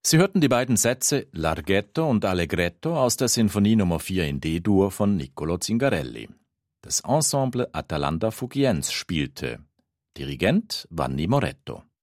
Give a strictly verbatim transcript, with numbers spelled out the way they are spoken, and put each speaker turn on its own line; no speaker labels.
Sie hörten die beiden Sätze Larghetto und Allegretto aus der Sinfonie Nummer vier in D-Dur von Niccolò Zingarelli. Das Ensemble Atalanta Fugienz spielte. Dirigent Vanni Moretto.